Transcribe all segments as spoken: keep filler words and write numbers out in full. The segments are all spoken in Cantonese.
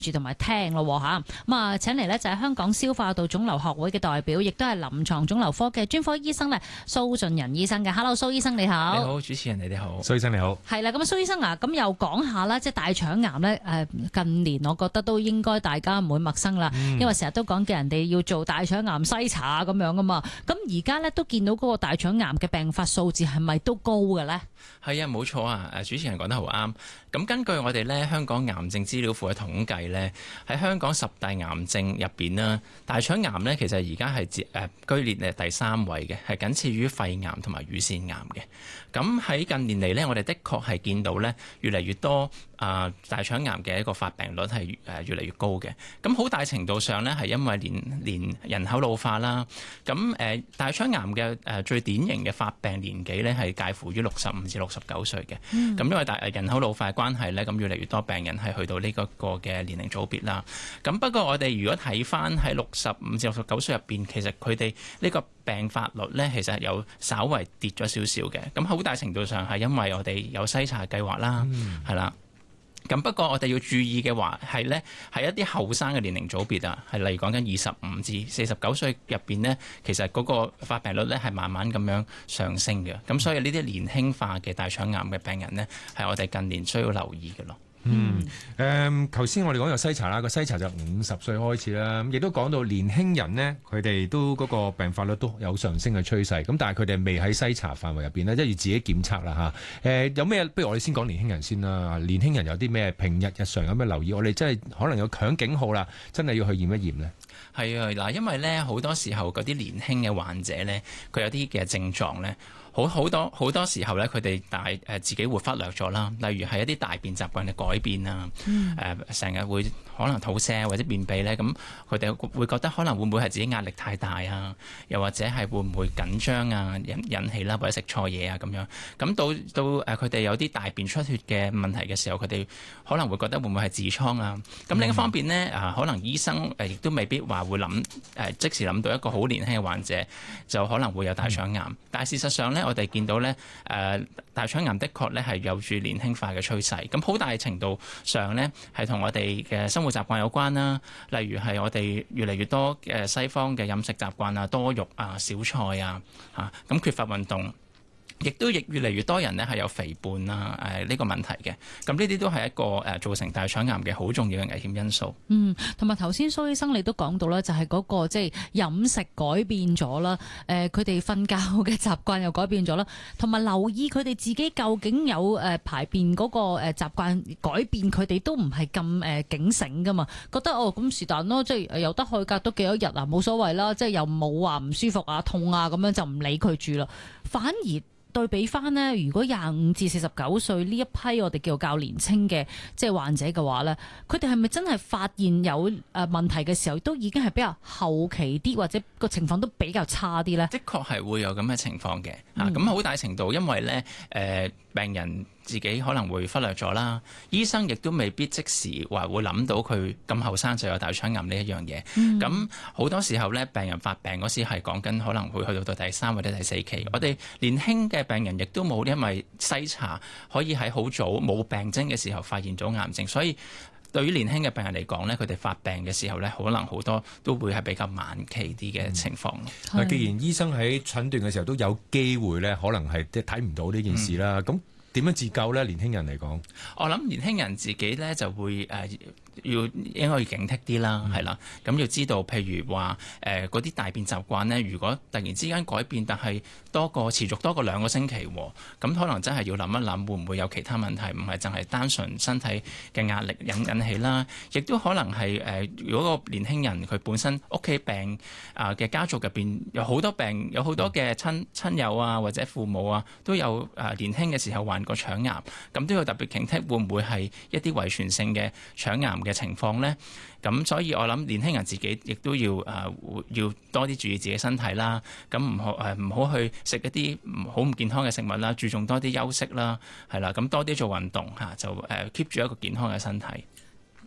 住同埋聽咯吓，咁啊請嚟呢就係香港消化道腫瘤學會嘅代表，亦都係臨床腫瘤科嘅專科醫生咧，蘇俊仁醫生嘅。Hello， 蘇醫生你好。 你好，主持人你哋好。 蘇醫生你好。 係啦，咁蘇醫生啊，咁又講下啦，即係大腸癌咧，誒近年我覺得都應該大家唔會陌生啦，嗯、因為成日都講叫人哋要做大腸癌篩查咁樣噶嘛。咁而家咧都見到嗰個大腸癌嘅病發數字係咪都高嘅咧？ 係啊，冇錯啊，誒主持人講得好啱。咁根據我哋咧香港癌症資料庫嘅統計咧，喺香港十大癌症入邊啦，大腸癌咧其實而家係誒居列誒第三位嘅，係僅次於肺癌同埋乳腺癌嘅。咁喺近年嚟咧，我哋的確係見到咧越嚟越多啊、呃、大腸癌嘅一個發病率係誒越嚟越高嘅。咁好大程度上咧係因為年年人口老化啦。咁誒、呃、大腸癌嘅誒最典型嘅發病年紀咧係介乎於六十五至六十九歲嘅。咁、嗯、因為大人口老化嘅關係咧，咁越嚟越多病人係去到呢個個嘅年齡組別啦。咁不過我哋如果睇翻喺六十五至六十九歲入邊，其實佢哋呢個病發率咧，其實有稍為跌咗少少嘅。咁好大程度上係因為我哋有篩查計劃啦，係啦、嗯。咁不過我哋要注意嘅話係咧，係一啲後生嘅年齡組別啊，係例如講緊二十五至四十九歲入邊呢，其實嗰個發病率咧係慢慢咁樣上升嘅。咁所以呢啲年輕化嘅大腸癌嘅病人呢，係我哋近年需要留意嘅咯。 嗯，誒頭先我哋講有篩查啦，個篩查就五十歲開始啦，亦都講到年輕人呢，佢哋都嗰個病發率都有上升嘅趨勢，咁但係佢哋未喺篩查範圍入邊呢，即係要自己檢測啦嚇。誒有咩？不如我哋先講年輕人先啦。年輕人有啲咩平日日常有咩留意？我哋真係可能有強警號啦，真係要去驗一驗呢。 係啊，嗱，因為咧好多時候嗰啲年輕嘅患者咧，佢有啲嘅症狀咧。好好多好多時候咧，佢哋大誒自己會忽略咗啦。例如係一啲大便習慣嘅改變啊，誒成日會可能肚瀉或者便秘咧，咁佢哋會覺得可能會唔會係自己壓力太大啊，又或者係會唔會緊張啊引引起啦，或者食錯嘢啊咁樣。咁到到誒佢哋有啲大便出血嘅問題嘅時候，佢哋可能會覺得會唔會係痔瘡啊？咁另一方面呢，啊可能醫生誒亦都未必話會諗誒即時諗到一個好年輕嘅患者就可能會有大腸癌，嗯、但係事實上咧。我哋見到咧，誒、呃、大腸癌的確咧係有住年輕化嘅趨勢，咁好大程度上咧係同我哋嘅生活習慣有關啦。例如係我哋越嚟越多嘅西方嘅飲食習慣啊，多肉啊、少菜啊，嚇咁缺乏運動。亦都亦越嚟越多人呢係有肥胖啊，誒、這、呢個問題嘅，咁呢啲都係一個誒造成大腸癌嘅好重要嘅危險因素。 嗯，同埋頭先蘇醫生你都講到啦，就係嗰個即係飲食改變咗啦，誒佢哋瞓覺嘅習慣又改變咗啦，同埋留意佢哋自己究竟有誒排便嗰個誒習慣改變，佢哋都唔係咁誒警醒噶嘛，覺得哦咁是但咯，即係有得去隔多幾多日啊，冇所謂啦，即係又冇話唔舒服啊、痛啊咁樣就唔理佢住啦，反而。對比翻呢，如果廿五至四十九歲呢一批我哋叫較年輕嘅即係患者嘅話呢，佢哋係咪真係發現有誒問題嘅時候，都已經係比較後期啲，或者個情況都比較差啲呢？ 的確係會有咁嘅情況嘅，嚇咁好大程度因為呢誒、呃、病人自己可能會忽略咗啦，醫生亦都未必即時話會諗到佢咁後生就有大腸癌呢一樣嘢。咁好、嗯、多時候呢，病人發病嗰時係講緊可能會去到到第三或者第四期，嗯、我哋年輕嘅病人亦都冇因為篩查可以喺好早冇病徵嘅時候發現咗癌症，所以對於年輕嘅病人嚟講呢，佢哋發病嘅時候呢，可能好多都會係比較晚期啲嘅情況。 嗯、既然醫生喺診斷嘅時候都有機會呢，可能係即係睇唔到呢件事啦，咁、嗯。點樣自救呢？年輕人嚟講， 我諗年輕人自己呢就會誒、呃、要應該要警惕啲啦，係啦、嗯。咁要知道，譬如話誒嗰啲大便習慣呢，如果突然之間改變，但係多個持續多過兩個星期，咁可能真係要諗一諗，會唔會有其他問題？唔係淨係單純身體嘅壓力引引起啦，亦都可能係誒、呃，如果個年輕人佢本身屋企病啊嘅、呃、家族入邊有好多病，有好多嘅親親友啊或者父母啊都有誒、呃、年輕嘅時候患個腸癌，咁都要特別警惕，會唔會係一啲遺傳性嘅腸癌嘅情況呢？咁所以我諗年輕人自己亦都要誒、呃、要多啲注意自己身體啦，咁唔好誒唔好去食一啲唔好唔健康嘅食物啦，注重多啲休息啦，係啦，咁多啲做運動嚇，就誒 keep 住一個健康嘅身體。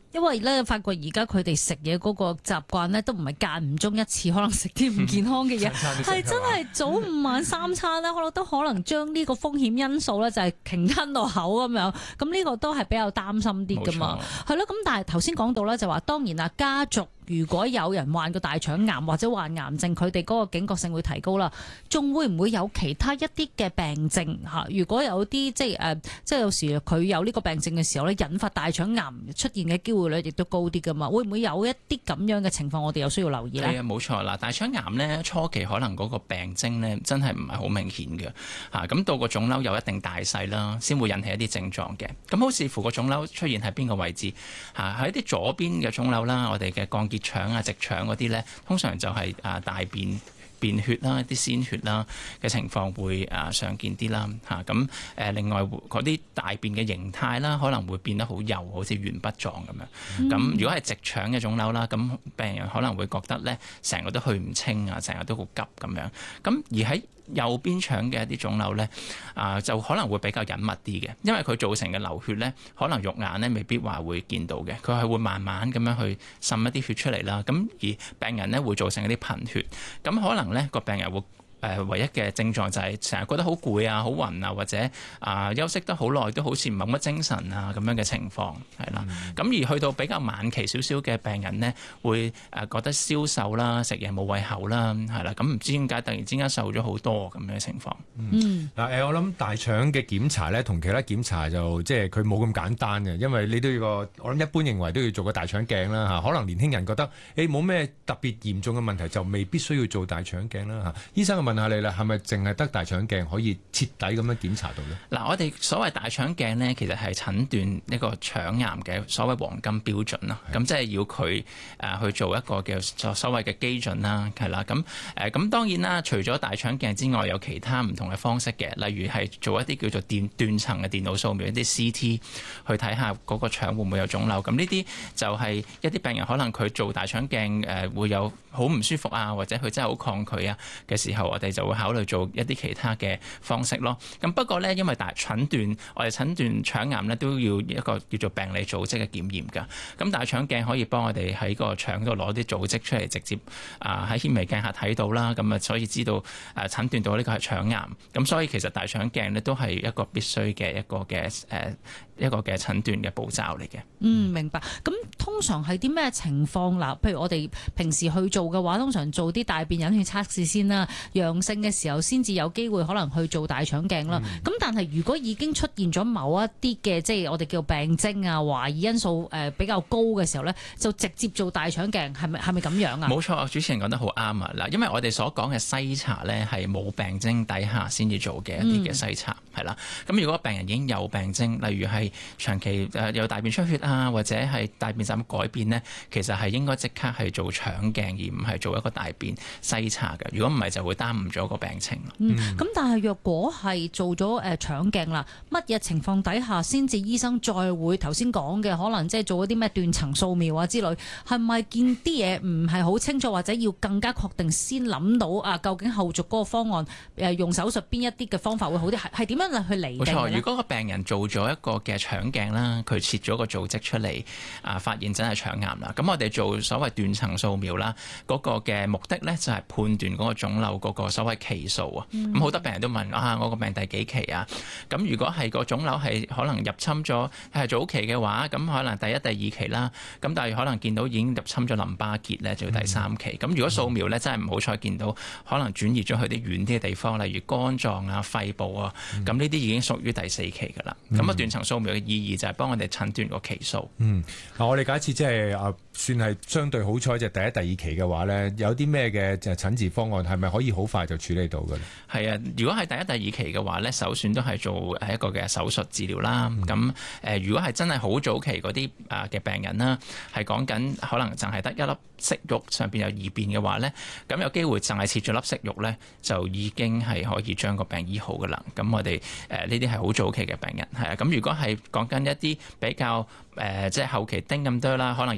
因為咧，發覺而家佢哋食嘢嗰個習慣咧，都唔係間唔中一次，可能食啲唔健康嘅嘢，係、嗯、真係早午晚三餐咧，可能都可能將呢個風險因素咧，就係鯨吞落口咁樣。咁呢個都係比較擔心啲噶嘛，係咯。咁但係頭先講到咧，就話當然啦，家族如果有人患過大腸癌或者患癌症，佢哋嗰個警覺性會提高啦。仲會唔會有其他一啲嘅病症嚇？如果有啲即係誒，即係有時佢有呢個病症嘅時候咧，引發大腸癌出現嘅機會率亦都高啲噶嘛？會唔會有一啲咁樣嘅情況，我哋有需要留意咧？ 係啊，冇錯啦。大腸癌咧初期可能嗰個病徵咧真係唔係好明顯嘅嚇，咁到個腫瘤有一定大細啦，先會引起一啲症狀嘅。咁好視乎個腫瘤出現喺邊個位置嚇，喺啲左邊嘅腫瘤啦，我哋嘅降結腸啊、直腸嗰啲咧，通常就係啊大便便血啦、啲鮮血啦嘅情況會啊常見啲啦嚇。咁誒另外嗰啲大便嘅形態啦，可能會變得好幼，好似鉛筆狀咁樣。咁、嗯、如果係直腸嘅腫瘤啦，咁病人可能會覺得咧成日都去唔清啊，成日都好急咁樣。咁而喺右邊腸嘅一啲腫瘤咧，啊就可能會比較隱密啲嘅，因為佢造成嘅流血咧，可能肉眼咧未必話會見到嘅，佢係會慢慢咁樣去滲一啲血出嚟啦。咁而病人咧會造成一啲貧血，咁可能咧個病人會誒唯一嘅症狀就係成日覺得好攰啊、好暈啊，或者啊休息得好耐都好似唔係乜精神啊咁樣嘅情況係啦。咁、嗯、而去到比較晚期少少嘅病人呢，會誒覺得消瘦啦、食嘢冇胃口啦，係啦。咁唔知點解突然之間瘦咗好多咁樣嘅情況。 嗯，嗱誒，我諗大腸嘅檢查咧，同其他檢查就即係佢冇咁簡單嘅，因為你都要個我諗一般認為都要做個大腸鏡啦嚇。可能年輕人覺得誒冇咩特別嚴重嘅問題，就未必需要做大腸鏡啦嚇。醫生問下你啦，係咪淨係得大腸鏡可以徹底咁樣檢查到呢？ 嗱，我哋所謂大腸鏡呢，其實係診斷一個腸癌嘅所謂黃金標準啦。咁即係要佢誒去做一個叫所所謂嘅基準啦，係啦。咁誒咁當然啦，除咗大腸鏡之外，有其他唔同嘅方式嘅，例如係做一啲叫做電斷層嘅電腦掃描，一啲 C T 去睇下嗰個腸會唔會有腫瘤。咁呢啲就係一啲病人可能佢做大腸鏡誒會有好唔舒服啊，或者佢真係好抗拒啊嘅時候，我哋就會考慮做一啲其他嘅方式咯。咁不過呢，因為大診斷，我哋診斷腸癌呢都要一個叫做病理組織嘅檢驗㗎。咁大腸鏡可以幫我哋喺個腸度攞啲組織出嚟，直接啊喺顯微鏡下睇到啦。咁啊，所以知道誒診斷到呢個係腸癌。咁所以其實大腸鏡呢都係一個必須嘅一個嘅誒、呃、一個嘅診斷嘅步驟嚟嘅。 嗯，明白。咁通常係啲咩情況啦？譬如我哋平時去做嘅話，通常做啲大便隱血測試先啦，陽性嘅時候先至有機會可能去做大腸鏡啦。咁、嗯、但係如果已經出現咗某一啲嘅即係我哋叫病徵啊、懷疑因素誒比較高嘅時候咧，就直接做大腸鏡，係咪係咪咁樣啊？ 冇錯，主持人講得好啱啊！嗱，因為我哋所講嘅篩查咧係冇病徵底下先至做嘅一啲嘅篩查，係啦、嗯。咁如果病人已經有病徵，例如係長期誒有大便出血啊，或者係大便怎改變呢，其實係應該即刻係做腸鏡，而唔係做一個大便篩查嘅。如果唔係，就會耽誤咗個病情。 嗯，咁、嗯、但係若果係做咗誒腸鏡啦，乜嘢情況底下先至醫生再會頭先講嘅，可能即係做一啲咩斷層掃描啊之類，係咪見啲嘢唔係好清楚，或者要更加確定先諗到啊？究竟後續嗰個方案誒用手術邊一啲嘅方法會好啲？係係點樣去釐定嘅？冇錯， 如果個病人做咗一個嘅腸鏡啦，佢切咗個組織出嚟啊，發現真係腸癌啦。咁我哋做所謂斷層掃描啦，嗰、嗰個嘅目的咧就係判斷嗰個腫瘤嗰個所謂期數啊。咁好、嗯、多病人都問啊，我個病第幾期啊？咁如果係個腫瘤係可能入侵咗係早期嘅話，咁可能第一、第二期啦。咁但係可能見到已經入侵咗淋巴結咧，就要第三期。咁、嗯、如果掃描咧真係唔好彩見到，可能轉移咗去啲遠啲嘅地方，例如肝臟啊、肺部啊，咁呢啲已經屬於第四期㗎啦。咁啊、嗯，斷層掃描嘅意義就係幫我哋診斷個期數。嗯， 嗱，我哋假設即係啊，算係相對好彩，就第一、第二期嘅話咧，有啲咩嘅就診治方案係咪可以好快就處理到嘅咧？係啊，如果係第一、第二期嘅話咧，首選都係做誒一個嘅手術治療啦。咁誒、嗯，如果係真係好早期嗰啲啊嘅病人啦，係講緊可能淨係得一粒息肉上邊有異變嘅話咧，咁有機會淨係切咗粒息肉咧，就已經係可以將個病醫好㗎啦。咁我哋誒呢啲係好早期嘅病人，係啊。咁如果係講緊一啲比較誒、呃、即係後期丁咁多啦，可能入侵啲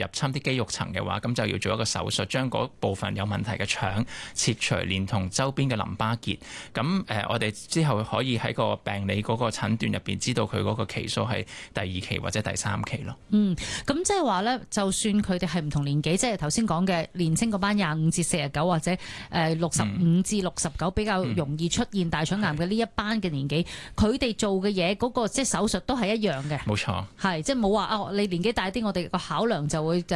肌肉層嘅話，咁就要做一個手術，將嗰部分有問題嘅腸切除，連同周邊嘅淋巴結。咁誒、呃，我哋之後可以喺個病理嗰個診斷入邊知道佢嗰個期數係第二期或者第三期咯。 嗯，咁即係話咧，就算佢哋係唔同年紀，即係頭先講嘅年青嗰班廿五至四十九或者誒六十五至六十九比較容易出現大腸癌嘅呢一班嘅年紀，佢哋、嗯、做嘅嘢嗰個即係手術都係一樣嘅。 冇錯， 係即係冇話啊，你年紀大啲，我哋個考量就會